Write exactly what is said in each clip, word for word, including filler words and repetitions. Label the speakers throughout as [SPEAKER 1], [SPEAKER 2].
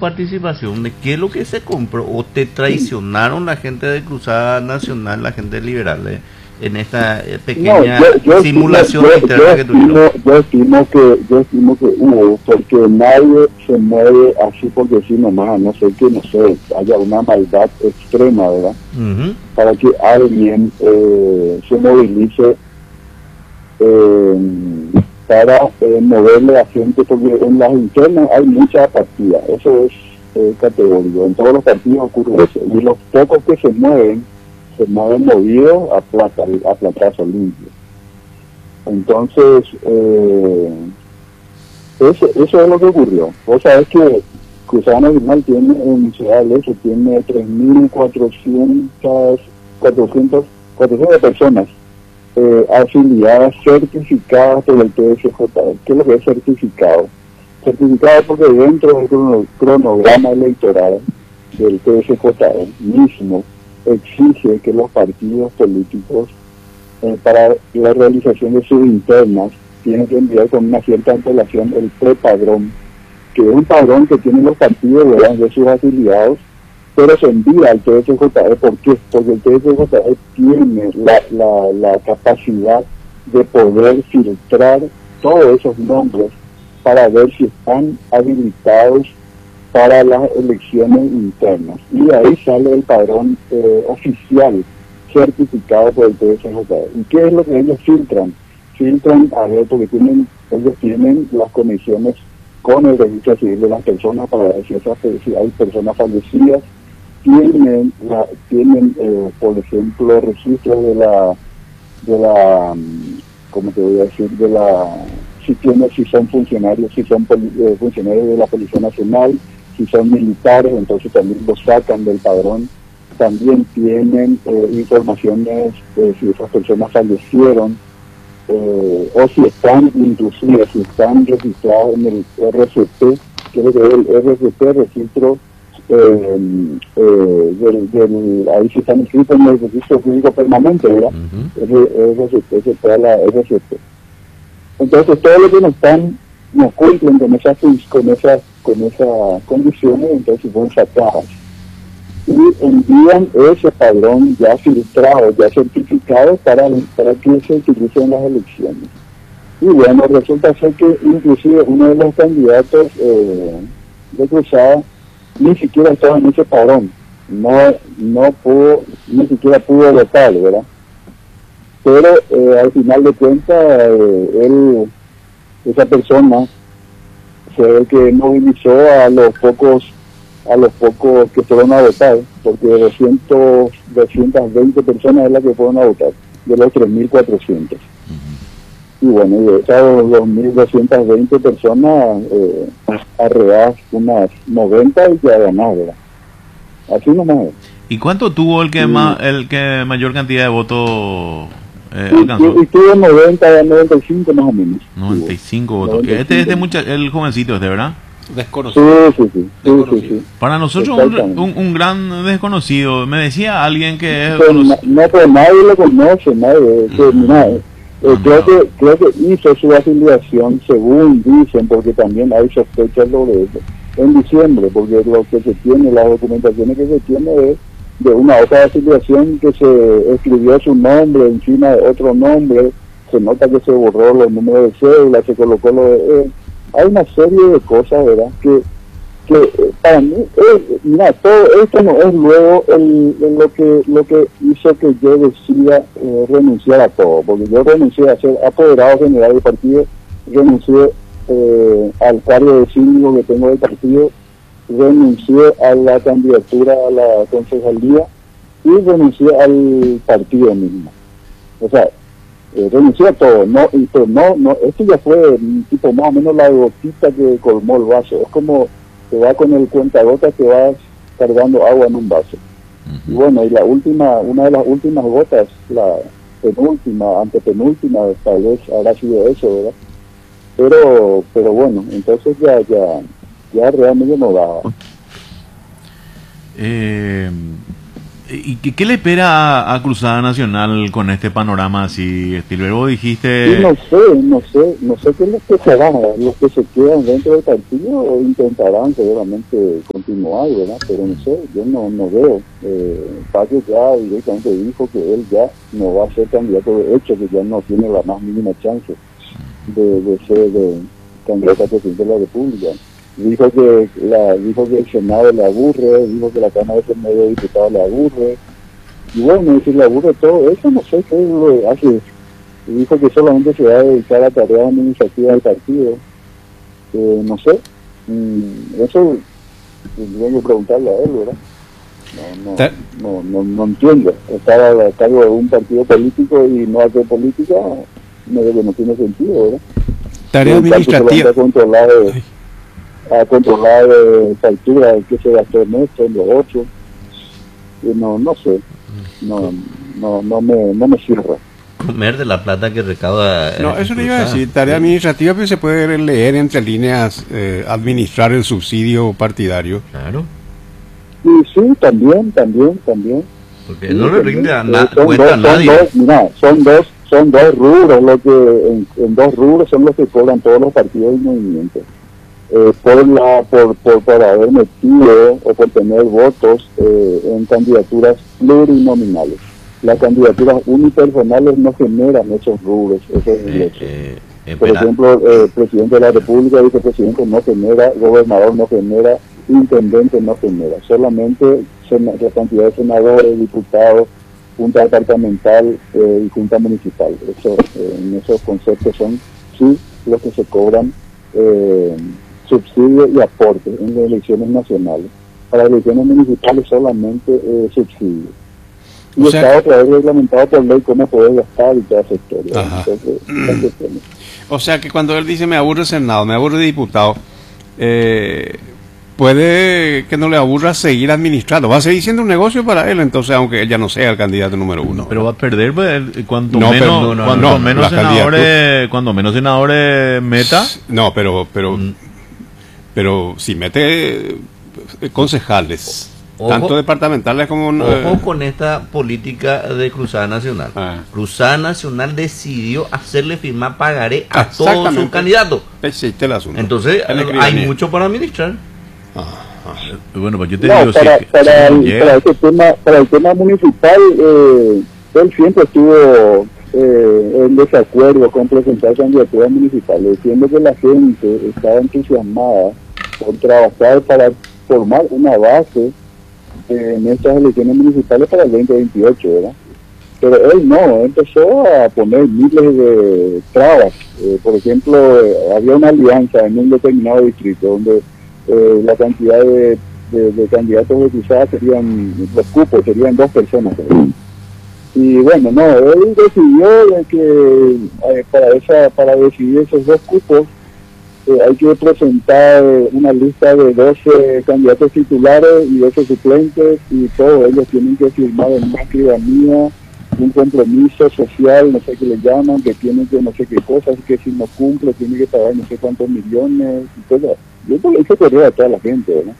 [SPEAKER 1] participación, ¿de qué es lo que se compró? ¿O te traicionaron la gente de Cruzada Nacional, la gente liberal, eh, en esta eh, pequeña
[SPEAKER 2] no, yo, yo
[SPEAKER 1] simulación
[SPEAKER 2] estimo, yo,
[SPEAKER 1] interna
[SPEAKER 2] yo
[SPEAKER 1] que tuvieron?
[SPEAKER 2] estimo, yo estimo que yo estimo que hubo, porque nadie se mueve así porque sí nomás, a no ser que, no sé, haya una maldad extrema, ¿verdad?
[SPEAKER 1] Uh-huh.
[SPEAKER 2] Para que alguien eh, se movilice eh, para eh, moverle a gente, porque en las internas hay mucha apatía, eso es eh, categórico, en todos los partidos ocurre eso, y los pocos que se mueven, se mueven movidos a plata, a platazo limpio. Entonces, eh, eso, eso es lo que ocurrió. Vos sabés que Cruzada Nacional tiene en Ciudad del Este, tiene tres mil cuatrocientas personas eh, afiliadas, certificadas por el T S J E. ¿Qué es lo que es certificado? Certificado porque dentro del crono, cronograma electoral del T S J E mismo exige que los partidos políticos eh, para la realización de sus internas tienen que enviar con una cierta antelación el prepadrón, que es un padrón que tienen los partidos, ¿verdad?, de sus afiliados, pero se envía al T S J E. ¿Por qué? Porque el T S J E tiene la, la, la capacidad de poder filtrar todos esos nombres para ver si están habilitados para las elecciones internas. Y ahí sale el padrón eh, oficial certificado por el T S J E. ¿Y qué es lo que ellos filtran? Filtran, a ver, porque tienen, ellos tienen las conexiones con el registro civil de las personas para ver si, esas, si hay personas fallecidas, tienen, la, tienen eh, por ejemplo, registros de la, de la, ¿cómo te voy a decir? De la, si tienen, si son funcionarios, si son eh, funcionarios de la Policía Nacional, si son militares, entonces también los sacan del padrón. También tienen eh, informaciones de si esas personas fallecieron, eh, o si están, inclusive, si están registrados en el R C P, que es el R C P, registro eh, eh, del, del, ahí sí están inscritos en el registro jurídico permanente, ¿verdad? Uh-huh. R C P, se puede la R C P. Entonces, todo lo que no están, no cumplen con esas, con esas, con esas condiciones, entonces son sacadas y envían ese padrón ya filtrado, ya certificado para, para que se utilice en las elecciones. Y bueno, resulta ser que inclusive uno de los candidatos eh, de Cruzada ni siquiera estaba en ese padrón, no, no pudo, ni siquiera pudo votar, ¿verdad? Pero eh, al final de cuentas, eh, él, esa persona se ve que movilizó a los pocos a los pocos que fueron a votar, porque doscientas, doscientas veinte personas es la que fueron a votar, de los tres mil cuatrocientos. Uh-huh. Y bueno, y de esas dos mil doscientas veinte personas, eh, arreadas unas noventa y ya ganaron, ¿verdad? Así nomás es.
[SPEAKER 3] ¿Y cuánto tuvo el que, sí. más, el que mayor cantidad de votos eh,
[SPEAKER 2] y,
[SPEAKER 3] alcanzó?
[SPEAKER 2] Y, y tuvo noventa, noventa y cinco más o menos.
[SPEAKER 3] noventa y cinco votos. noventa y cinco. Este es este mucha, el jovencito este, ¿verdad?
[SPEAKER 1] Desconocido.
[SPEAKER 2] Sí, sí, sí.
[SPEAKER 1] Desconocido.
[SPEAKER 2] sí, sí.
[SPEAKER 3] Para nosotros un, un, un gran desconocido. Me decía alguien que es
[SPEAKER 2] pues, no, no, pues nadie lo conoce, nadie. Que, mm. nadie. Eh, no, creo, no. Que, creo que hizo su afiliación, según dicen, porque también hay sospechas sobre eso, en diciembre, porque lo que se tiene, las documentaciones que se tiene es de una hoja de afiliación que se escribió su nombre encima de otro nombre, se nota que se borró los números de cédula, se colocó lo de él. Hay una serie de cosas, ¿verdad?, que, que eh, para mí, eh, mira, todo esto no es luego el, el, lo que lo que hizo que yo decida eh, renunciar a todo, porque yo renuncié a ser apoderado general del partido, renuncié eh, al cargo de síndico que tengo del partido, renuncié a la candidatura a la concejalía y renuncié al partido mismo. O sea, Eh, renuncié a todo, no, y pues no, no, esto ya fue tipo más o menos la gotita que colmó el vaso, es como te va con el cuentagotas que vas cargando agua en un vaso. Uh-huh. Y bueno, y la última, una de las últimas gotas, la penúltima, antepenúltima, tal vez habrá sido eso, ¿verdad? Pero, pero bueno, entonces ya, ya, ya realmente no va.
[SPEAKER 3] Eh... ¿Y qué, qué le espera a, a Cruzada Nacional con este panorama así, Stilber? Vos dijiste...
[SPEAKER 2] Sí, no sé, no sé, no sé qué es lo que se hará, los que se quedan dentro del partido intentarán seguramente continuar, ¿verdad? Pero no sé, yo no, no veo. Eh, Paco ya directamente dijo que él ya no va a ser candidato de hecho, que ya no tiene la más mínima chance de, de ser de candidato a presidente de la República. Dijo que la dijo que el Senado le aburre, dijo que la Cámara de Diputados le aburre, y bueno, si le aburre todo eso, no sé qué lo hace. Dijo que solamente se va a dedicar a tareas administrativas del partido. Eh, no sé, mm, eso tendría que preguntarle a él, ¿verdad? No, no, no, no, no entiendo. Estar a cargo de un partido político y no hacer política, no, no tiene sentido, ¿verdad?
[SPEAKER 4] Tarea administrativa.
[SPEAKER 2] A controlar eh, factura que se gastó en esto, en los otros. Y no, no sé, no, no, no me, no me cierra.
[SPEAKER 1] Comer de la plata que recauda.
[SPEAKER 4] No, eso le iba a decir, tarea administrativa, pero se puede leer entre líneas, eh, administrar el subsidio partidario.
[SPEAKER 1] Claro.
[SPEAKER 2] Y sí, también, también, también.
[SPEAKER 1] Porque
[SPEAKER 2] sí,
[SPEAKER 1] no le rinde a, na
[SPEAKER 2] son
[SPEAKER 1] cuenta
[SPEAKER 2] dos,
[SPEAKER 1] a nadie.
[SPEAKER 2] Son dos, mira, son dos, son dos rubros, lo que en, en dos rubros son los que cobran todos los partidos y movimientos. Eh, por la por, por por haber metido o por tener votos eh, en candidaturas plurinominales. Las candidaturas unipersonales no generan esos rubros, esos ingresos. Eh, eh, por ejemplo, el eh, presidente de la República, vicepresidente no genera, gobernador no genera, intendente no genera. Solamente la cantidad de senadores, diputados, junta departamental eh, y junta municipal. Eso, eh, en esos conceptos son sí los que se cobran eh, subsidio y aporte en las elecciones nacionales. Para las elecciones municipales solamente eh, subsidio. Y o sea, está otra vez reglamentado por ley cómo poder gastar y toda esa historia. Entonces,
[SPEAKER 4] o sea que cuando él dice me aburre Senado, me aburre diputado, eh, puede que no le aburra seguir administrando. Va a seguir siendo un negocio para él, entonces, aunque él ya no sea el candidato número uno.
[SPEAKER 3] Pero va a perder pues, cuanto
[SPEAKER 4] no,
[SPEAKER 3] menos,
[SPEAKER 4] pero, no,
[SPEAKER 3] cuanto
[SPEAKER 4] no,
[SPEAKER 3] menos senadores, cuando menos senadores meta.
[SPEAKER 4] No, pero, pero, mm. pero si mete concejales. Ojo, tanto departamentales como...
[SPEAKER 1] Ojo eh, con esta política de Cruzada Nacional. Ah. Cruzada Nacional decidió hacerle firmar pagaré a todos sus candidatos.
[SPEAKER 4] Existe el asunto.
[SPEAKER 1] Entonces, hay bien. mucho para administrar.
[SPEAKER 4] Ah, ah.
[SPEAKER 3] Bueno, pues yo te
[SPEAKER 2] no,
[SPEAKER 3] digo...
[SPEAKER 2] Para,
[SPEAKER 3] si,
[SPEAKER 2] para,
[SPEAKER 3] si
[SPEAKER 2] el, para, ese tema, para el tema municipal, eh, él siempre estuvo eh, en desacuerdo con presentar candidaturas municipales, diciendo que la gente estaba entusiasmada por trabajar para formar una base en estas elecciones municipales para el veinte veintiocho, ¿verdad? Pero él no, empezó a poner miles de trabas. Eh, por ejemplo, eh, había una alianza en un determinado distrito donde eh, la cantidad de, de, de candidatos de Cruzada serían, los cupos serían dos personas. ¿verdad? Y bueno, no, él decidió de que eh, para esa para decidir esos dos cupos Eh, hay que presentar una lista de doce candidatos titulares y doce suplentes y todos ellos tienen que firmar en una escribanía un compromiso social, no sé qué le llaman, que tienen que no sé qué cosas, que si no cumple tiene que pagar no sé cuántos millones y todo. Yo creo que hay que correr a toda la gente, ¿no?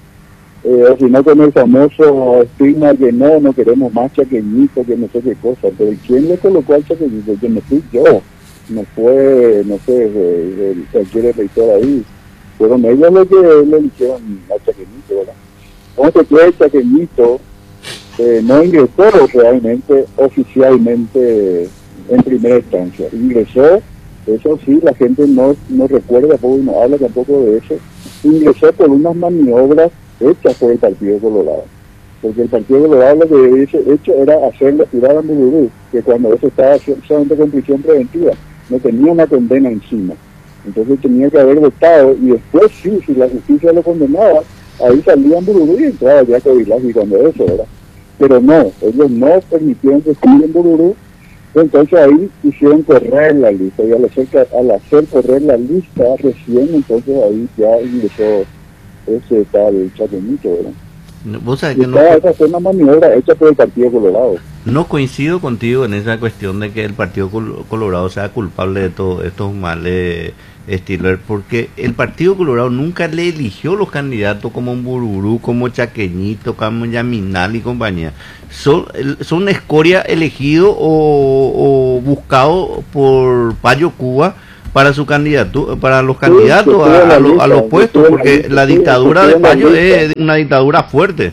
[SPEAKER 2] Eh, o si no, con el famoso estigma que no, no queremos más chaqueñito, que no sé qué cosa, pero ¿quién le colocó al chaqueñito? Que no fui yo. No fue, no sé, cualquier elector ahí. Fueron ellos los que le eligieron a Chaqueñito, ¿verdad? Entonces, que el Chaqueñito eh, no ingresó realmente, oficialmente, en primera instancia. Ingresó, eso sí, la gente no, no recuerda, porque no habla tampoco de eso, ingresó por unas maniobras hechas por el Partido Colorado. Porque el Partido Colorado lo que hubiese hecho era hacerle tirar a Mururú, que cuando eso estaba solamente con prisión preventiva, no tenía una condena encima. Entonces tenía que haber votado, y después sí, si la justicia lo condenaba, ahí salían Bururú y entraba ya Covilaje y cuando eso, ¿verdad? Pero no, ellos no permitieron que estuvieran Bururú, entonces ahí hicieron correr la lista, y al hacer, al hacer correr la lista, recién entonces ahí ya ingresó ese tal Chaqueñito, ¿verdad?
[SPEAKER 1] Vos sabés
[SPEAKER 2] y
[SPEAKER 1] que no...
[SPEAKER 2] esa fue una maniobra hecha por el Partido Colorado.
[SPEAKER 1] No coincido contigo en esa cuestión de que el Partido Col- Colorado sea culpable de todos estos males, Stiller, porque el Partido Colorado nunca le eligió los candidatos como un Burburú, como Chaqueñito, como Yaminal y compañía. Son, el- son escoria elegido o, o buscado por Payo Cuba para su candidato, para los
[SPEAKER 2] Sí, que
[SPEAKER 1] candidatos
[SPEAKER 2] estuvo
[SPEAKER 1] a,
[SPEAKER 2] en la
[SPEAKER 1] a lo- a
[SPEAKER 2] lista,
[SPEAKER 1] los
[SPEAKER 2] que
[SPEAKER 1] puestos,
[SPEAKER 2] estuvo en la
[SPEAKER 1] porque
[SPEAKER 2] lista,
[SPEAKER 1] la
[SPEAKER 2] sí, que
[SPEAKER 1] dictadura
[SPEAKER 2] estuvo
[SPEAKER 1] de
[SPEAKER 2] en la
[SPEAKER 1] Payo
[SPEAKER 2] lista.
[SPEAKER 1] es una dictadura fuerte.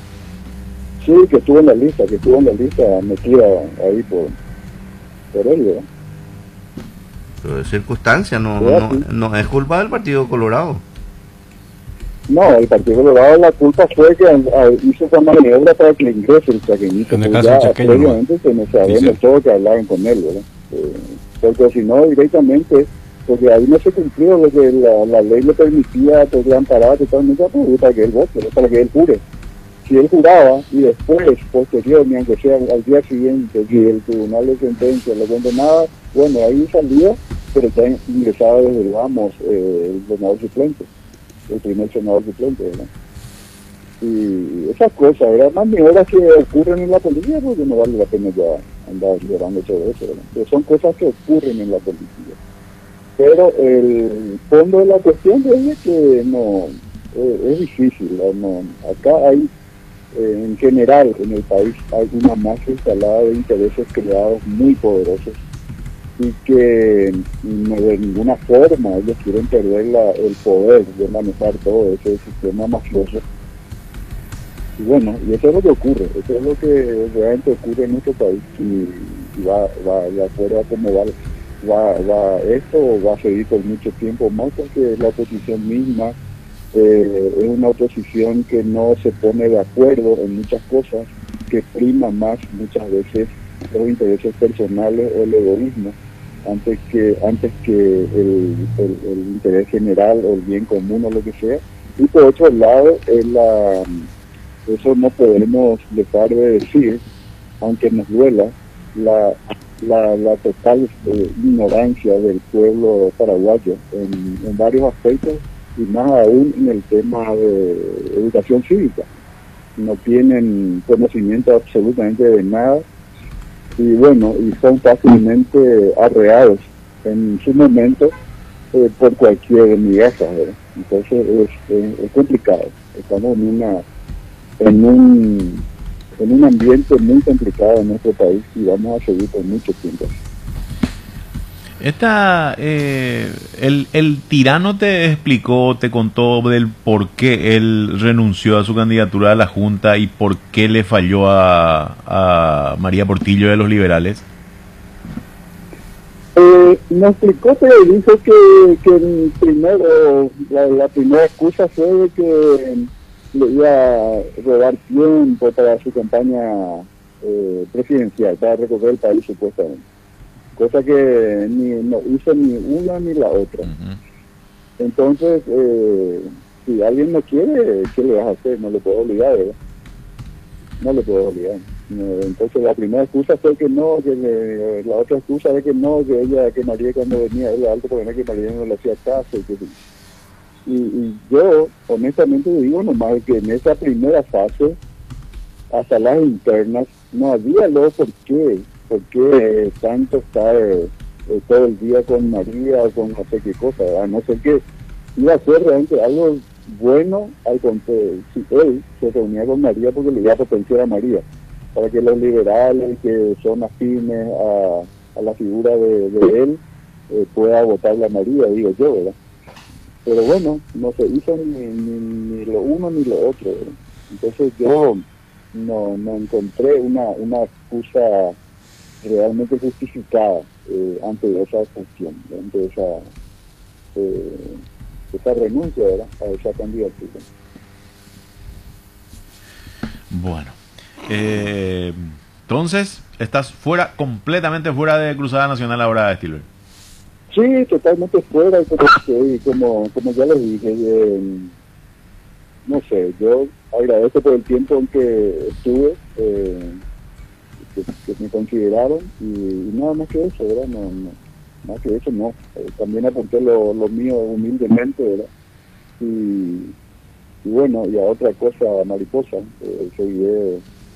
[SPEAKER 2] Sí, que estuvo en la lista, que estuvo en la lista metida ahí por, por él, ¿verdad?
[SPEAKER 1] Pero de circunstancia, no,
[SPEAKER 2] Sí,
[SPEAKER 1] no,
[SPEAKER 2] sí.
[SPEAKER 1] no es culpa del Partido Colorado.
[SPEAKER 2] No, el Partido Colorado, la culpa fue que ah, hizo esa maniobra para que ingrese el chaqueñito.
[SPEAKER 4] En el
[SPEAKER 2] Pues
[SPEAKER 4] caso del
[SPEAKER 2] ya
[SPEAKER 4] chaqueño,
[SPEAKER 2] previamente se nos sabemos
[SPEAKER 4] dice.
[SPEAKER 2] todo que hablaban con él, ¿verdad? Eh, porque si no, directamente, porque ahí no se cumplió lo que la, la ley le permitía, podría amparar totalmente a Perú para que él vote, ¿verdad? Para que él jure. Si él juraba y después, posterior, ni aunque sea al día siguiente, que el tribunal de sentencia le condenaba, bueno, ahí salía, pero ya ingresaba desde, vamos, eh, el senador suplente, el primer senador suplente, ¿verdad? Y esas cosas, ¿verdad? Maniobras que ocurren en la política, porque no vale la pena ya andar llorando sobre eso, ¿verdad? Pero son cosas que ocurren en la política. Pero el fondo de la cuestión es que no, eh, es difícil, ¿no? Acá hay, eh, en general, en el país, hay una masa instalada de intereses creados muy poderosos y que no, de ninguna forma ellos quieren perder la, el poder de manejar todo ese sistema mafioso. Y bueno, y eso es lo que ocurre, eso es lo que realmente ocurre en nuestro país y, y va, va de acuerdo a cómo va, va, va esto, va a seguir por mucho tiempo más porque la oposición misma eh, es una oposición que no se pone de acuerdo en muchas cosas, que prima más muchas veces los intereses personales o el egoísmo antes que antes que el, el, el interés general o el bien común o lo que sea. Y por otro lado, es la, eso no podemos dejar de decir, aunque nos duela, la, la, la total eh, ignorancia del pueblo paraguayo en, en varios aspectos y más aún en el tema de educación cívica. No tienen conocimiento absolutamente de nada y bueno, y son fácilmente arreados en su momento eh, por cualquier migaja, ¿verdad? Entonces es, es, es complicado. Estamos en una en un en un ambiente muy complicado en nuestro país y vamos a seguir por mucho tiempo.
[SPEAKER 3] Esta, eh, el, el tirano te explicó, te contó del por qué él renunció a su candidatura a la Junta y por qué le falló a, a María Portillo de los liberales.
[SPEAKER 2] Eh, me explicó, pero dijo que, que primero, la, la primera excusa fue de que le iba a robar tiempo para su campaña eh, presidencial, para recorrer el país supuestamente. Cosa que ni no hizo ni una ni la otra. Uh-huh. Entonces, eh, si alguien no quiere, ¿qué le vas a hacer? No le puedo obligar, ¿verdad? No le puedo obligar. Entonces la primera excusa fue que no, que le, la otra excusa es que no, que ella, que María cuando venía era alto problema, que María no le hacía caso. Que, y, y yo honestamente digo nomás que en esa primera fase, hasta las internas, no había luego por qué, por qué eh, tanto estar eh, todo el día con María o con no sé qué cosa, a no ser que iba a ser realmente algo bueno al contrario, si él se reunía con María porque le iba a potenciar a María, para que los liberales que son afines a, a la figura de, de él eh, pueda votarle a María, digo yo, ¿verdad? Pero bueno, no se hizo ni, ni, ni lo uno ni lo otro, ¿verdad? Entonces yo no, no encontré una, una excusa realmente justificada eh, ante esa cuestión, ante esa, eh, esa renuncia, ¿verdad?, a esa candidatura.
[SPEAKER 3] Bueno. Eh, entonces, estás fuera, completamente fuera de Cruzada Nacional ahora, Stiller.
[SPEAKER 2] Sí, totalmente fuera, y como, y como, como ya les dije, eh, no sé, yo agradezco por el tiempo en que estuve, eh, que, que me consideraron, y, y nada más que eso, ¿verdad? No, no, más que eso no. Eh, también aporté lo, lo mío humildemente, ¿verdad? Y, y bueno, y a otra cosa mariposa, eh, seguiré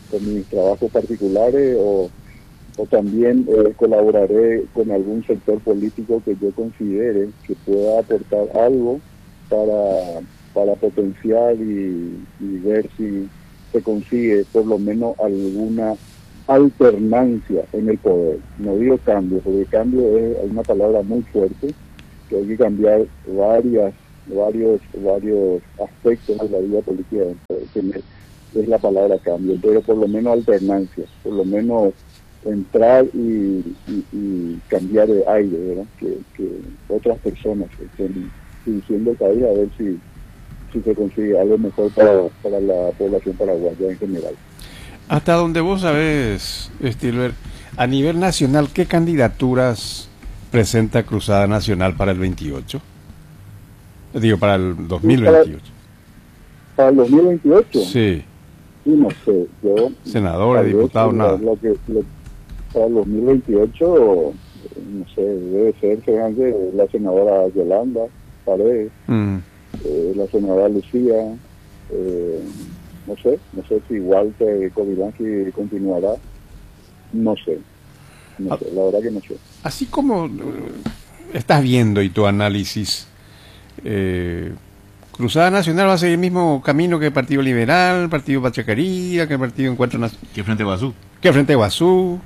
[SPEAKER 2] con mis trabajos particulares o, o también eh, colaboraré con algún sector político que yo considere que pueda aportar algo para, para potenciar y, y ver si se consigue por lo menos alguna alternancia en el poder. No digo cambio, porque cambio es una palabra muy fuerte, que hay que cambiar varias, varios, varios aspectos de la vida política, que es la palabra cambio, pero por lo menos alternancia, por lo menos entrar y, y, y cambiar de aire, ¿verdad? Que, que otras personas estén dirigiendo el país a ver si, si se consigue algo mejor para, para la población paraguaya en general.
[SPEAKER 4] Hasta donde vos sabés, Stilber, a nivel nacional, ¿qué candidaturas presenta Cruzada Nacional para el veintiocho? Digo, para el dos mil veintiocho.
[SPEAKER 2] ¿Para el dos mil veintiocho?
[SPEAKER 4] Sí.
[SPEAKER 2] Y no sé, yo...
[SPEAKER 4] Senadora, diputado,
[SPEAKER 2] lo,
[SPEAKER 4] nada.
[SPEAKER 2] Lo que, lo, para el dos mil veintiocho, no sé, debe ser seguramente la senadora Yolanda Paredes, mm. eh, la senadora Lucía, eh, no sé, no sé si Walter Kobylanski continuará, no sé, no ah, sé, la verdad que no sé.
[SPEAKER 4] Así como estás viendo y tu análisis, eh, Cruzada Nacional va a seguir el mismo camino que el Partido Liberal, Partido Pachacaría, que el Partido Encuentro Nacional.
[SPEAKER 3] ¿Qué Frente Guazú?
[SPEAKER 4] ¿Qué Frente Guazú?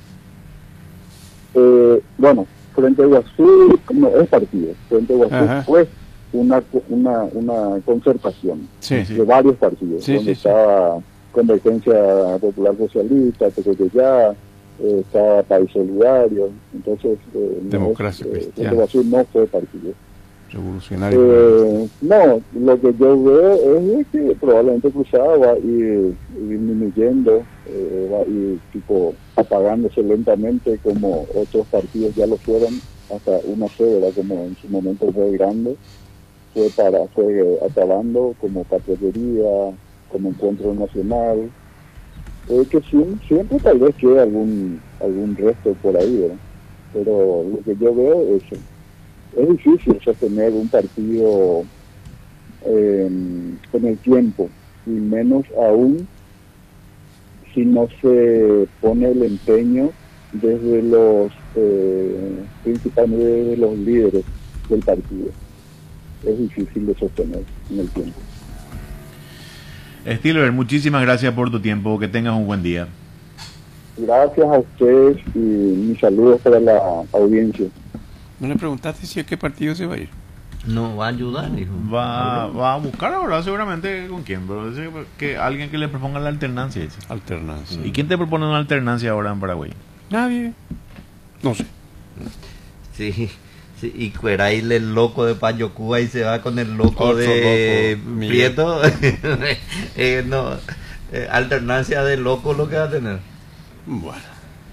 [SPEAKER 2] Eh, bueno, Frente Guazú no es partido, Frente Guazú Ajá. fue una una una concertación
[SPEAKER 4] sí, sí.
[SPEAKER 2] de varios partidos,
[SPEAKER 4] sí,
[SPEAKER 2] donde
[SPEAKER 4] sí,
[SPEAKER 2] estaba sí. Convergencia Popular Socialista, Tecoyayá, eh, estaba País Solidario, entonces eh,
[SPEAKER 4] Democracia
[SPEAKER 2] no es,
[SPEAKER 4] Cristiana.
[SPEAKER 2] Eh, Frente Guazú no fue partido.
[SPEAKER 4] Revolucionario.
[SPEAKER 2] Eh, no, lo que yo veo es que probablemente Cruzada va a ir disminuyendo, eh, va a ir tipo apagándose lentamente como otros partidos ya lo fueron, hasta una cédula como en su momento fue grande, fue para fue acabando como Patriotería, como Encuentro Nacional, eh, que siempre, siempre tal vez quede algún algún resto por ahí, ¿verdad? Pero lo que yo veo es es difícil sostener un partido eh, con el tiempo, y menos aún si no se pone el empeño desde los eh, principalmente desde los líderes del partido. Es difícil de sostener en el tiempo.
[SPEAKER 3] Stilber, muchísimas gracias por tu tiempo, que tengas un buen día.
[SPEAKER 2] Gracias a ustedes y mis saludos para la audiencia.
[SPEAKER 4] ¿No le preguntaste si a qué partido se va a ir?
[SPEAKER 1] No, va a ayudar, hijo.
[SPEAKER 3] Va, va a buscar ahora seguramente con quién, pero dice que alguien que le proponga la alternancia. Dice.
[SPEAKER 4] Alternancia.
[SPEAKER 3] ¿Y quién te propone una alternancia ahora en Paraguay?
[SPEAKER 4] Nadie. No sé.
[SPEAKER 1] Sí, sí, y Cueray el loco de Payocuba y se va con el loco Otro de loco, Prieto. eh, no, eh, alternancia de loco lo que va a tener.
[SPEAKER 4] Bueno.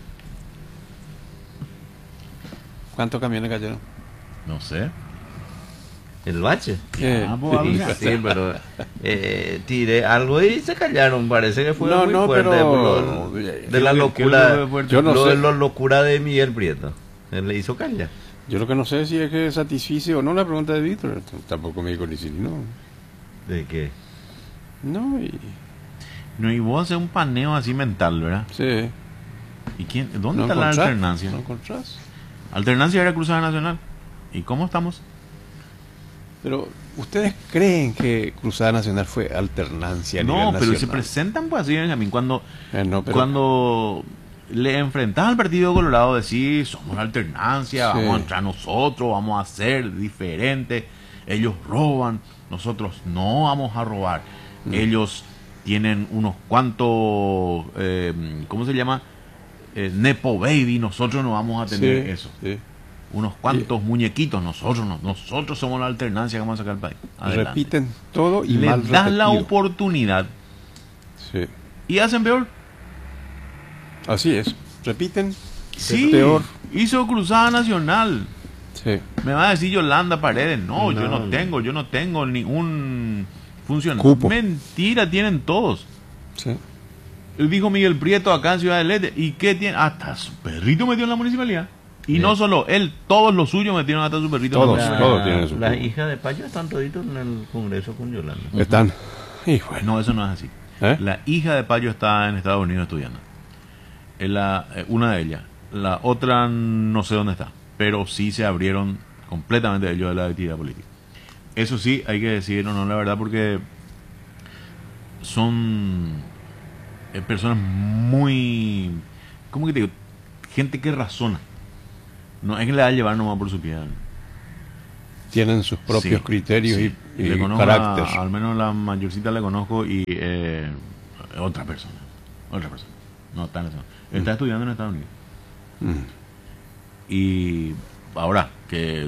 [SPEAKER 4] ¿Cuántos camiones cayeron?
[SPEAKER 3] No sé.
[SPEAKER 1] ¿El bache?
[SPEAKER 4] Eh,
[SPEAKER 1] ah, pues, sí, sí, pero eh, tiré algo y se callaron. Parece que fue no, muy no, fuerte. Pero, lo, de la locura. Yo no lo, sé. La locura de Miguel Prieto. Él le hizo callar.
[SPEAKER 4] Yo lo que no sé si es que satisfice o no la pregunta de Víctor. Tampoco me dijo ni si no.
[SPEAKER 1] ¿De qué?
[SPEAKER 4] No, y...
[SPEAKER 3] No, y vos haces un paneo así mental, ¿verdad?
[SPEAKER 4] Sí.
[SPEAKER 3] ¿Y quién? ¿Dónde
[SPEAKER 4] no
[SPEAKER 3] está la alternancia?
[SPEAKER 4] ¿No encontrás?
[SPEAKER 3] Alternancia era Cruzada Nacional. ¿Y cómo estamos?
[SPEAKER 4] Pero, ¿ustedes creen que Cruzada Nacional fue alternancia a
[SPEAKER 3] no,
[SPEAKER 4] nivel nacional?
[SPEAKER 3] Pero se presentan pues así, Benjamín, cuando,
[SPEAKER 4] eh, no, pero...
[SPEAKER 3] cuando le enfrentas al Partido Colorado, decís, somos la alternancia, sí. Vamos a entrar nosotros, vamos a ser diferentes, ellos roban, nosotros no vamos a robar. Mm. Ellos tienen unos cuantos, eh, ¿cómo se llama? Eh, Nepo Baby, nosotros no vamos a tener
[SPEAKER 4] sí,
[SPEAKER 3] eso.
[SPEAKER 4] Sí.
[SPEAKER 3] Unos cuantos sí. muñequitos, nosotros no, nosotros somos la alternancia que vamos a sacar al país. Adelante.
[SPEAKER 4] Repiten todo y
[SPEAKER 3] le
[SPEAKER 4] mal
[SPEAKER 3] das
[SPEAKER 4] repetido.
[SPEAKER 3] La oportunidad
[SPEAKER 4] sí.
[SPEAKER 3] y hacen peor.
[SPEAKER 4] Así es, repiten.
[SPEAKER 3] Sí,
[SPEAKER 4] peor.
[SPEAKER 3] Hizo Cruzada Nacional.
[SPEAKER 4] Sí.
[SPEAKER 3] Me va a decir Yolanda Paredes, no, no yo no, no tengo, yo no tengo ningún funcionario. Mentira, tienen todos.
[SPEAKER 4] Sí.
[SPEAKER 3] Dijo Miguel Prieto acá en Ciudad del Este. ¿Y qué tiene? Hasta su perrito metió en la municipalidad. Y sí. No solo él, todos los suyos metieron hasta su perrito.
[SPEAKER 4] Todos,
[SPEAKER 3] la,
[SPEAKER 4] todos tienen su
[SPEAKER 1] Las hijas de Payo están toditos en el Congreso con Yolanda.
[SPEAKER 4] Están. Y bueno.
[SPEAKER 3] No, eso no es así.
[SPEAKER 4] ¿Eh?
[SPEAKER 3] La hija de Payo está en Estados Unidos estudiando. Es la, eh, una de ellas. La otra no sé dónde está, pero sí se abrieron completamente ellos de la actividad política. Eso sí, hay que decir, no, no, la verdad, porque son eh, personas muy, ¿cómo que te digo? Gente que razona. No es que le va a llevar nomás por su pie.
[SPEAKER 4] Tienen sus propios
[SPEAKER 3] Sí,
[SPEAKER 4] criterios
[SPEAKER 3] sí.
[SPEAKER 4] y, y
[SPEAKER 3] le conozco
[SPEAKER 4] carácter.
[SPEAKER 3] a- al menos la mayorcita le conozco y eh, otra persona. Otra persona. No está en esa- Está estudiando en Estados Unidos.
[SPEAKER 4] Mm.
[SPEAKER 3] Y ahora que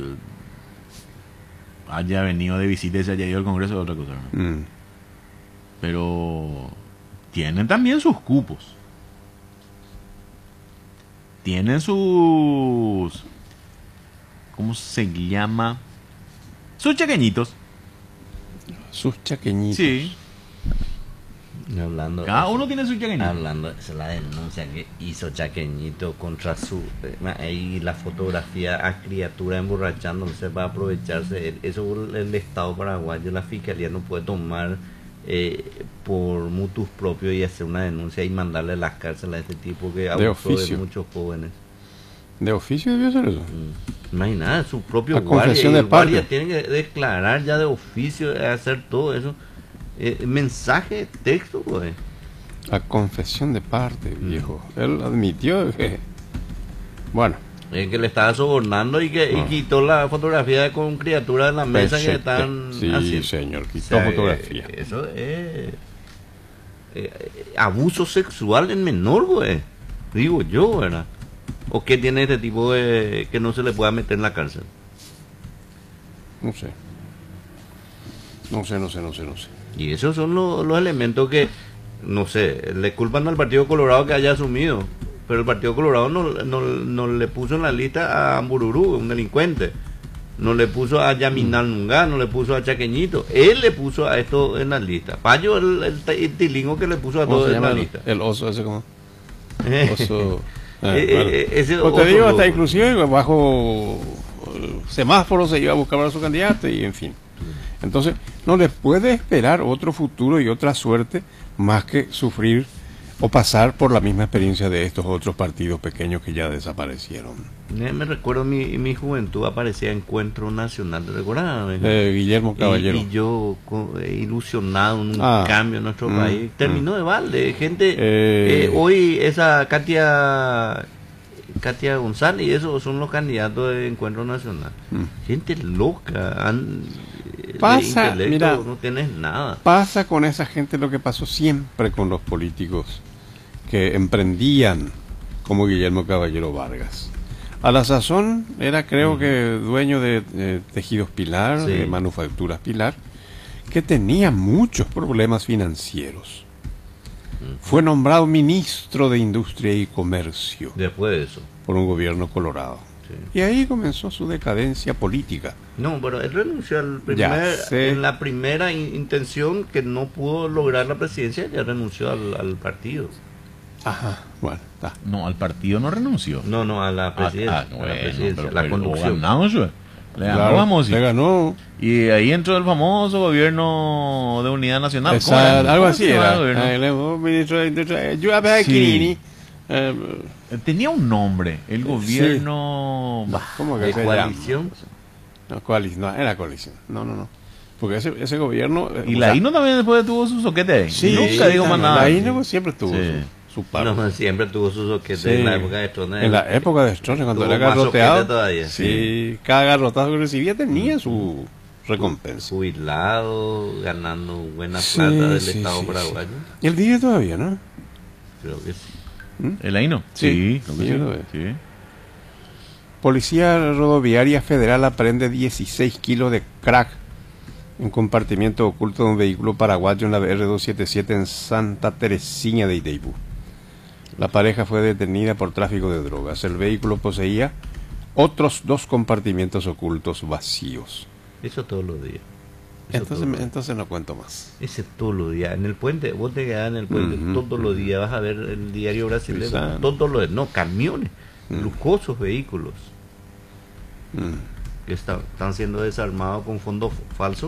[SPEAKER 3] haya venido de visita y se haya ido al Congreso es otra cosa, ¿no?
[SPEAKER 4] Mm.
[SPEAKER 3] Pero tienen también sus cupos. Tienen sus... ¿Cómo se llama? Sus chaqueñitos.
[SPEAKER 4] Sus chaqueñitos.
[SPEAKER 3] Sí.
[SPEAKER 1] Hablando
[SPEAKER 3] Cada
[SPEAKER 1] eso,
[SPEAKER 3] uno tiene su chaqueñito.
[SPEAKER 1] hablando, esa es la denuncia que hizo Chaqueñito contra su eh, ahí la fotografía a criatura emborrachándose para aprovecharse. El- Eso el, el Estado paraguayo, la fiscalía no puede tomar eh, por mutuos propios y hacer una denuncia y mandarle a las cárceles a este tipo que abusó de,
[SPEAKER 4] oficio.
[SPEAKER 1] muchos jóvenes.
[SPEAKER 4] ¿De oficio debió ser eso?
[SPEAKER 1] Mm. Imagínate, su propio
[SPEAKER 4] La
[SPEAKER 1] guardia,
[SPEAKER 4] confesión
[SPEAKER 1] y
[SPEAKER 4] de
[SPEAKER 1] el guardia
[SPEAKER 4] parte.
[SPEAKER 1] tiene que declarar ya de oficio, hacer todo eso. Eh, mensaje, texto, pues.
[SPEAKER 4] A confesión de parte,
[SPEAKER 1] Mm.
[SPEAKER 4] viejo. Él admitió que... Bueno,
[SPEAKER 1] Eh, que le estaba sobornando y que y
[SPEAKER 4] Ah.
[SPEAKER 1] quitó la fotografía con criaturas en la mesa que
[SPEAKER 4] pensé
[SPEAKER 1] están
[SPEAKER 4] que- sí,
[SPEAKER 1] haciendo.
[SPEAKER 4] señor,
[SPEAKER 1] O
[SPEAKER 4] quitó
[SPEAKER 1] sea,
[SPEAKER 4] fotografía.
[SPEAKER 1] eh, eso es eh, eh, abuso sexual en menor, güey. Digo yo, ¿verdad? ¿O qué tiene este tipo de que no se le pueda meter en la cárcel?
[SPEAKER 4] No sé. No sé, no sé, no sé, no sé.
[SPEAKER 1] Y esos son los, los elementos que, no sé, le culpan al Partido Colorado que haya asumido. Pero el Partido Colorado no, no, no le puso en la lista a Ambururú, un delincuente. No le puso a Yaminal Nunga, no le puso a Chaqueñito. Él le puso a esto en la lista. Payo, el, el, el tilingo que le puso a
[SPEAKER 4] ¿Cómo
[SPEAKER 1] todos
[SPEAKER 4] se
[SPEAKER 1] en la
[SPEAKER 4] llama el,
[SPEAKER 1] lista.
[SPEAKER 4] el oso ese como? Oso... Ah,
[SPEAKER 1] Eh,
[SPEAKER 4] bueno.
[SPEAKER 1] eh, ese
[SPEAKER 4] Pues te
[SPEAKER 1] oso
[SPEAKER 4] digo, hasta
[SPEAKER 1] loco.
[SPEAKER 4] inclusive bajo eh, semáforo se iba a buscar a su candidato y en fin. Entonces, no les puede esperar otro futuro y otra suerte más que sufrir o pasar por la misma experiencia de estos otros partidos pequeños que ya desaparecieron.
[SPEAKER 1] Eh, Me recuerdo mi, mi juventud aparecía Encuentro Nacional, ¿te recuerdas?
[SPEAKER 4] Eh, Guillermo
[SPEAKER 1] Y,
[SPEAKER 4] Caballero.
[SPEAKER 1] y yo co- eh, ilusionado en un
[SPEAKER 4] Ah,
[SPEAKER 1] cambio en nuestro
[SPEAKER 4] mm,
[SPEAKER 1] país. Terminó de balde. Gente,
[SPEAKER 4] Eh.
[SPEAKER 1] eh, hoy esa Katia Katia González y esos son los candidatos de Encuentro Nacional.
[SPEAKER 4] Mm.
[SPEAKER 1] Gente loca. han- de
[SPEAKER 4] Pasa,
[SPEAKER 1] intelecto
[SPEAKER 4] mira.
[SPEAKER 1] no tienes nada.
[SPEAKER 4] Pasa con esa gente lo que pasó siempre con los políticos que emprendían como Guillermo Caballero Vargas. A la sazón era, creo que, dueño de eh, Tejidos Pilar,
[SPEAKER 1] Sí.
[SPEAKER 4] de Manufacturas Pilar, que tenía muchos problemas financieros. Fue nombrado ministro de Industria y Comercio
[SPEAKER 1] Después de eso.
[SPEAKER 4] por un gobierno colorado.
[SPEAKER 1] Sí.
[SPEAKER 4] Y ahí comenzó su decadencia política.
[SPEAKER 1] No, pero él renunció al
[SPEAKER 4] Ya
[SPEAKER 1] primer,
[SPEAKER 4] sé.
[SPEAKER 1] en la primera in- intención que no pudo lograr la presidencia, ya renunció al, al partido.
[SPEAKER 4] Ajá, bueno, está.
[SPEAKER 3] No, al partido no renunció.
[SPEAKER 1] No, no, a la
[SPEAKER 3] Ah,
[SPEAKER 1] presidencia.
[SPEAKER 3] ah,
[SPEAKER 1] a la,
[SPEAKER 3] bueno,
[SPEAKER 1] presidencia,
[SPEAKER 3] pero-
[SPEAKER 1] la
[SPEAKER 3] pero
[SPEAKER 1] conducción.
[SPEAKER 3] ganamos, güey. Le ganó
[SPEAKER 4] Claro,
[SPEAKER 3] a Mosi.
[SPEAKER 4] le ganó.
[SPEAKER 3] Y ahí entró el famoso gobierno de unidad nacional. ¿Cómo
[SPEAKER 4] Esa-
[SPEAKER 3] era?
[SPEAKER 4] algo
[SPEAKER 3] ¿Cómo
[SPEAKER 4] así
[SPEAKER 3] se llamaba
[SPEAKER 4] era.
[SPEAKER 3] el gobierno?
[SPEAKER 4] Ah, el oh, ministro de Industria, yo a ver,
[SPEAKER 3] Sí.
[SPEAKER 4] Quirini. Eh,
[SPEAKER 3] Tenía un nombre. El gobierno... Bah,
[SPEAKER 4] ¿Cómo que
[SPEAKER 1] De
[SPEAKER 4] se
[SPEAKER 1] coalición.
[SPEAKER 4] llama? No, coalición, no, era coalición. No, no, no. Porque ese, ese gobierno. eh,
[SPEAKER 3] Y
[SPEAKER 4] o
[SPEAKER 3] la
[SPEAKER 4] sea,
[SPEAKER 3] INO también después tuvo su soquete ahí.
[SPEAKER 4] Sí,
[SPEAKER 3] Nunca dijo más
[SPEAKER 4] la-
[SPEAKER 3] nada.
[SPEAKER 4] La INO pues, siempre tuvo
[SPEAKER 3] Sí.
[SPEAKER 4] su, su paro.
[SPEAKER 1] No, siempre tuvo sus soquetes
[SPEAKER 4] Sí.
[SPEAKER 1] en la época de Stroessner.
[SPEAKER 4] En la época de Stroessner, cuando
[SPEAKER 1] Tuvo
[SPEAKER 4] era
[SPEAKER 1] más
[SPEAKER 4] garroteado.
[SPEAKER 1] soquete todavía.
[SPEAKER 4] Sí, cada garrotazo que recibía tenía su recompensa.
[SPEAKER 1] Jubilado, ganando buena
[SPEAKER 4] Sí,
[SPEAKER 1] plata del
[SPEAKER 4] sí,
[SPEAKER 1] Estado
[SPEAKER 4] sí,
[SPEAKER 1] paraguayo.
[SPEAKER 4] Y él vive todavía, ¿no?
[SPEAKER 1] Creo que sí.
[SPEAKER 3] ¿El AINO?
[SPEAKER 4] Sí,
[SPEAKER 3] creo que
[SPEAKER 4] sí,
[SPEAKER 3] sí.
[SPEAKER 4] lo es.
[SPEAKER 3] Sí.
[SPEAKER 4] Policía Rodoviaria Federal aprende dieciséis kilos de crack en compartimiento oculto de un vehículo paraguayo en la B R doscientos setenta y siete en Santa Teresina de Itaipú. La pareja fue detenida por tráfico de drogas. El vehículo poseía otros dos compartimientos ocultos vacíos.
[SPEAKER 1] Eso todos los días. Eso
[SPEAKER 4] Entonces,
[SPEAKER 1] todos los días.
[SPEAKER 4] entonces no cuento más.
[SPEAKER 1] Ese todos los días. En el puente, vos te quedás en el puente
[SPEAKER 4] Ujú,
[SPEAKER 1] todos los días. Vas a ver el diario brasileño.
[SPEAKER 4] Cruzando.
[SPEAKER 1] Todos los días. No, camiones.
[SPEAKER 4] Mm.
[SPEAKER 1] Lujosos vehículos
[SPEAKER 4] Mm.
[SPEAKER 1] que está- están siendo desarmados con fondos falsos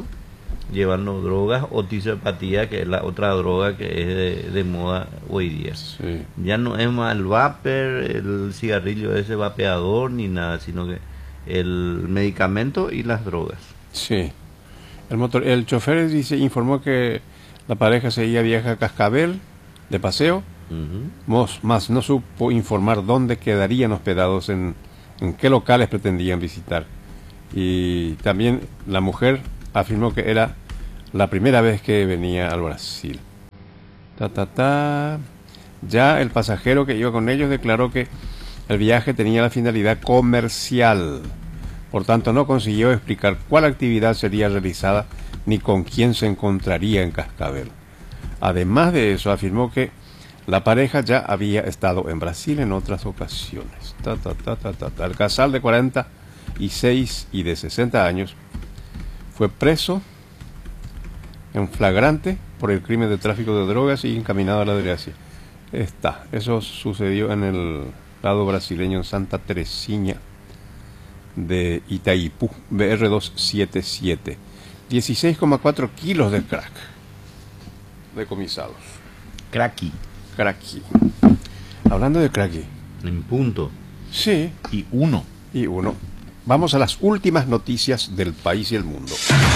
[SPEAKER 1] llevando drogas o tisopatía, que es la otra droga que es de, de moda hoy día.
[SPEAKER 4] Sí.
[SPEAKER 1] Ya no es más el vapor, el cigarrillo ese vapeador ni nada, sino que el medicamento y las drogas.
[SPEAKER 4] Sí. El, motor, el chofer dice, informó que la pareja seguía viaje a Cascabel de paseo,
[SPEAKER 1] Uh-huh.
[SPEAKER 4] Mos, más no supo informar dónde quedarían hospedados, en, en qué locales pretendían visitar. Y también la mujer afirmó que era la primera vez que venía al Brasil. Ta, ta, ta. Ya el pasajero que iba con ellos declaró que el viaje tenía la finalidad comercial. Por tanto, no consiguió explicar cuál actividad sería realizada ni con quién se encontraría en Cascabel. Además de eso, afirmó que la pareja ya había estado en Brasil en otras ocasiones. Ta, ta, ta, ta, ta, ta. El casal de cuarenta y seis y de sesenta años fue preso en flagrante por el crimen de tráfico de drogas y encaminado a la delegacia. Está, eso sucedió en el lado brasileño, en Santa Teresina de Itaipú, B R doscientos setenta y siete. dieciséis coma cuatro kilos de crack decomisados.
[SPEAKER 3] Cracky.
[SPEAKER 4] Cracky. Hablando de cracky.
[SPEAKER 1] En punto.
[SPEAKER 4] Sí.
[SPEAKER 3] Y uno.
[SPEAKER 4] Y uno. Vamos a las últimas noticias del país y el mundo.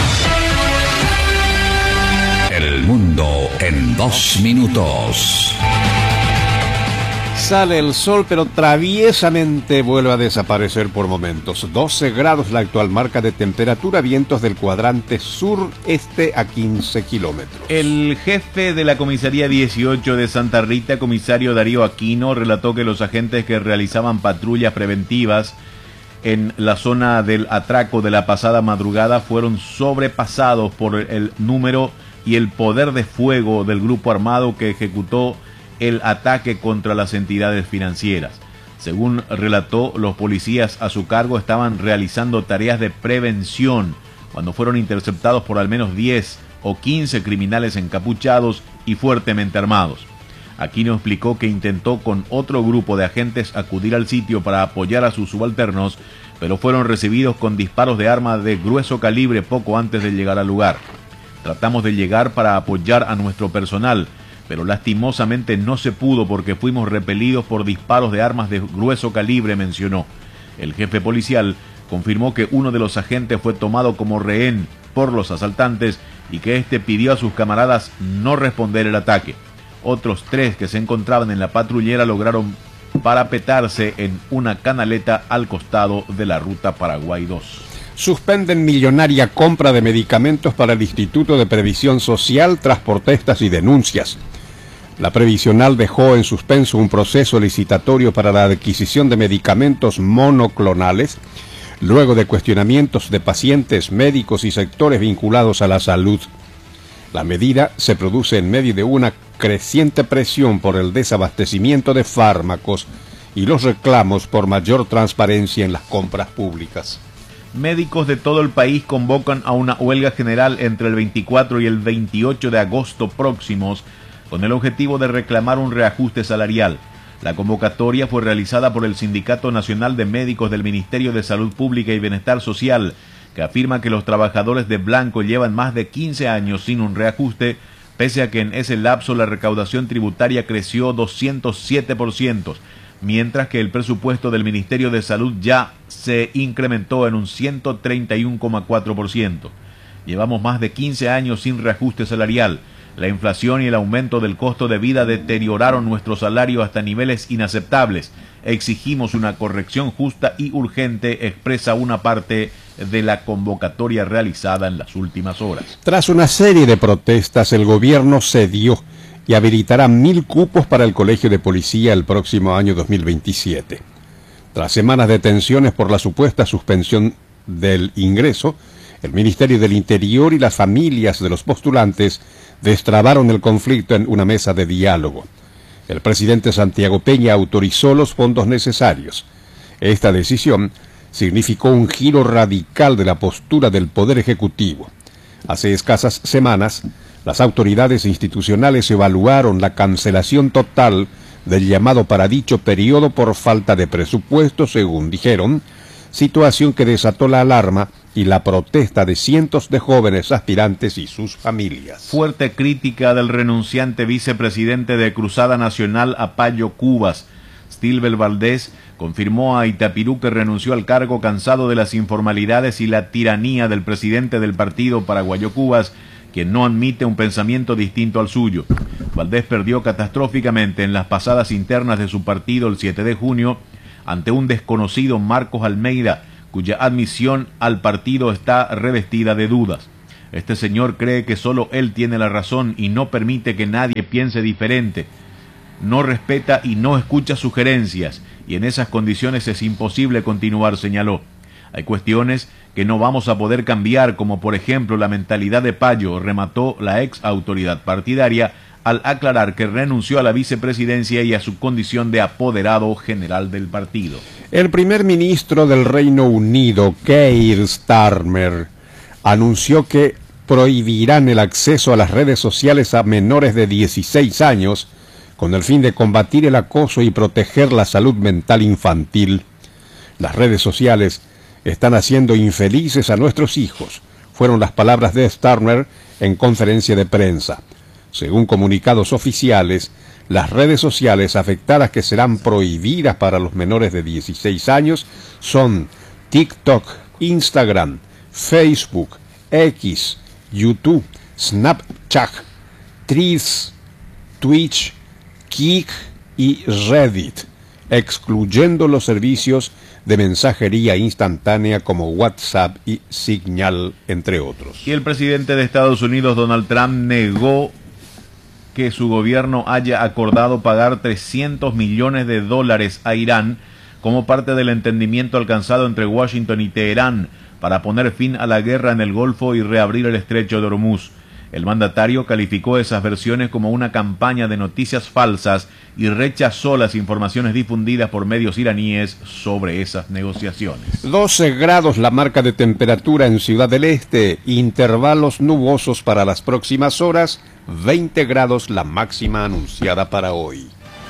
[SPEAKER 5] El mundo en dos minutos.
[SPEAKER 4] Sale el sol, pero traviesamente vuelve a desaparecer por momentos. doce grados la actual marca de temperatura, vientos del cuadrante sur-este a quince kilómetros.
[SPEAKER 3] El jefe de la comisaría dieciocho de Santa Rita, comisario Darío Aquino, relató que los agentes que realizaban patrullas preventivas en la zona del atraco de la pasada madrugada fueron sobrepasados por el número y el poder de fuego del grupo armado que ejecutó el ataque contra las entidades financieras. Según relató, los policías a su cargo estaban realizando tareas de prevención cuando fueron interceptados por al menos diez o quince criminales encapuchados y fuertemente armados. Aquino explicó que intentó con otro grupo de agentes acudir al sitio para apoyar a sus subalternos, pero fueron recibidos con disparos de arma de grueso calibre poco antes de llegar al lugar. Tratamos de llegar para apoyar a nuestro personal, pero lastimosamente no se pudo porque fuimos repelidos por disparos de armas de grueso calibre, mencionó. El jefe policial confirmó que uno de los agentes fue tomado como rehén por los asaltantes y que éste pidió a sus camaradas no responder el ataque. Otros tres que se encontraban en la patrullera lograron parapetarse en una canaleta al costado de la ruta Paraguay dos.
[SPEAKER 4] Suspenden millonaria compra de medicamentos para el Instituto de Previsión Social tras protestas y denuncias. La previsional dejó en suspenso un proceso licitatorio para la adquisición de medicamentos monoclonales, luego de cuestionamientos de pacientes, médicos y sectores vinculados a la salud. La medida se produce en medio de una creciente presión por el desabastecimiento de fármacos y los reclamos por mayor transparencia en las compras públicas.
[SPEAKER 3] Médicos de todo el país convocan a una huelga general entre el veinticuatro y el veintiocho de agosto próximos con el objetivo de reclamar un reajuste salarial. La convocatoria fue realizada por el Sindicato Nacional de Médicos del Ministerio de Salud Pública y Bienestar Social, que afirma que los trabajadores de blanco llevan más de quince años sin un reajuste, pese a que en ese lapso la recaudación tributaria creció doscientos siete por ciento, mientras que el presupuesto del Ministerio de Salud ya se incrementó en un ciento treinta y uno coma cuatro por ciento. Llevamos más de quince años sin reajuste salarial. La inflación y el aumento del costo de vida deterioraron nuestro salario hasta niveles inaceptables. Exigimos una corrección justa y urgente, expresa una parte de la convocatoria realizada en las últimas horas.
[SPEAKER 4] Tras una serie de protestas, el gobierno cedió y habilitará mil cupos para el Colegio de Policía el próximo año dos mil veintisiete. Tras semanas de tensiones por la supuesta suspensión del ingreso, el Ministerio del Interior y las familias de los postulantes destrabaron el conflicto en una mesa de diálogo. El presidente Santiago Peña autorizó los fondos necesarios. Esta decisión significó un giro radical de la postura del Poder Ejecutivo. Hace escasas semanas, las autoridades institucionales evaluaron la cancelación total del llamado para dicho periodo por falta de presupuesto, según dijeron, situación que desató la alarma y la protesta de cientos de jóvenes aspirantes y sus familias.
[SPEAKER 3] Fuerte crítica del renunciante vicepresidente de Cruzada Nacional Apallo Cubas. Stilbel Valdés confirmó a Itapirú que renunció al cargo cansado de las informalidades y la tiranía del presidente del partido paraguayo Cubas, quien no admite un pensamiento distinto al suyo. Valdés perdió catastróficamente en las pasadas internas de su partido el siete de junio ante un desconocido Marcos Almeida, cuya admisión al partido está revestida de dudas. Este señor cree que solo él tiene la razón y no permite que nadie piense diferente. No respeta y no escucha sugerencias, y en esas condiciones es imposible continuar, señaló. Hay cuestiones que no vamos a poder cambiar, como por ejemplo la mentalidad de Payo, remató la ex autoridad partidaria al aclarar que renunció a la vicepresidencia y a su condición de apoderado general del partido.
[SPEAKER 4] El primer ministro del Reino Unido, Keir Starmer, anunció que prohibirán el acceso a las redes sociales a menores de dieciséis años con el fin de combatir el acoso y proteger la salud mental infantil. Las redes sociales están haciendo infelices a nuestros hijos, fueron las palabras de Starmer en conferencia de prensa. Según comunicados oficiales, las redes sociales afectadas que serán prohibidas para los menores de dieciséis años son TikTok, Instagram, Facebook, X, YouTube, Snapchat, Threads, Twitch, Kik y Reddit, excluyendo los servicios de mensajería instantánea como WhatsApp y Signal, entre otros.
[SPEAKER 3] Y el presidente de Estados Unidos, Donald Trump, negó que su gobierno haya acordado pagar trescientos millones de dólares a Irán como parte del entendimiento alcanzado entre Washington y Teherán para poner fin a la guerra en el Golfo y reabrir el estrecho de Hormuz. El mandatario calificó esas versiones como una campaña de noticias falsas y rechazó las informaciones difundidas por medios iraníes sobre esas negociaciones.
[SPEAKER 4] doce grados la marca de temperatura en Ciudad del Este, intervalos nubosos para las próximas horas, veinte grados la máxima anunciada para hoy.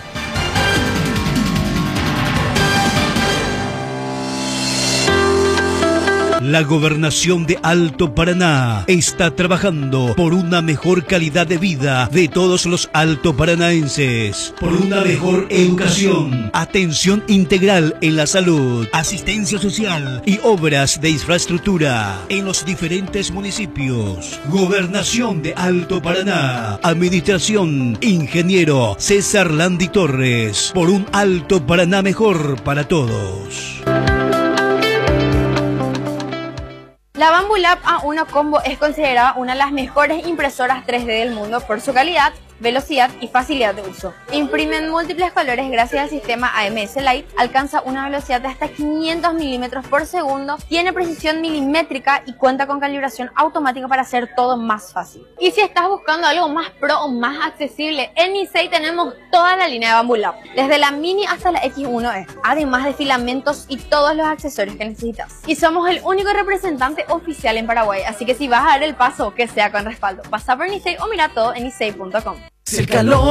[SPEAKER 6] La Gobernación de Alto Paraná está trabajando por una mejor calidad de vida de todos los altoparanaenses, por una mejor educación, atención integral en la salud, asistencia social y obras de infraestructura en los diferentes municipios. Gobernación de Alto Paraná, Administración Ingeniero César Landi Torres, por un Alto Paraná mejor para todos.
[SPEAKER 7] La Bambu Lab A uno Combo es considerada una de las mejores impresoras tres D del mundo por su calidad, velocidad y facilidad de uso. Imprime en múltiples colores gracias al sistema A M S Light, alcanza una velocidad de hasta quinientos milímetros por segundo, tiene precisión milimétrica y cuenta con calibración automática para hacer todo más fácil. Y si estás buscando algo más pro o más accesible, en Nisei tenemos toda la línea de Bambu Lab, desde la Mini hasta la X uno E, además de filamentos y todos los accesorios que necesitas. Y somos el único representante oficial en Paraguay, así que si vas a dar el paso, que sea con respaldo. Pasa por Nisei o mira todo en nisei punto com.
[SPEAKER 8] Si el calor